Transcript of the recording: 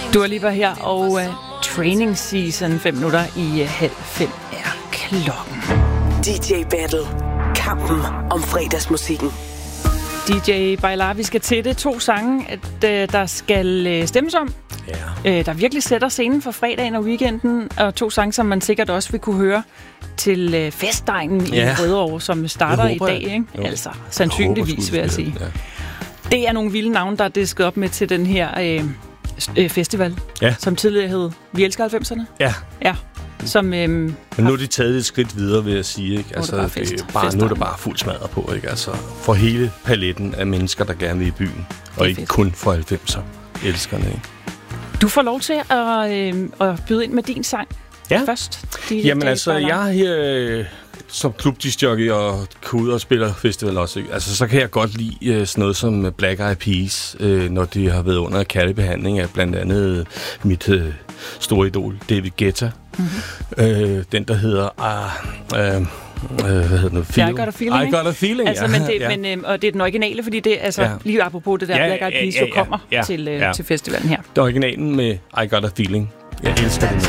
Dua Lipa her, og Training Season 5 minutter i 4:30 er klokken. DJ Battle. Kampen om fredagsmusikken. DJ Bailar, vi skal til det 2 sange, der skal stemmes om. Ja. Der virkelig sætter scenen for fredagen og weekenden, og 2 sange, som man sikkert også vil kunne høre til festdegnen i Rødovre, som starter i dag, ikke? Jo. Altså, sandsynligvis, vil jeg sige. Ja. Det er nogle vilde navne, der er disket op med til den her festival, som tidligere hed Vi elsker 90'erne. Ja. Som, men nu er de taget et skridt videre, vil jeg sige. Ikke? Altså, nu er det bare fuld smadret på. Ikke? Altså, for hele paletten af mennesker, der gerne vil i byen. Og ikke kun for 90'er elskerne. Ikke? Du får lov til at byde ind med din sang først. Jamen altså, jeg er her som klubdisjockey og kan ud og spiller festival også. Ikke? Altså, så kan jeg godt lide sådan noget som Black Eyed Peas, når de har været under kærlig behandling af blandt andet mit store idol, David Guetta. Mm-hmm. Den, der hedder... hvad hedder det? I Got a Feeling. I Got a Feeling, altså, men og det er den originale, fordi det altså lige apropos det der Black Eyed Peas, kommer til festivalen her. Det er originalen med I Got a Feeling. Jeg elsker den.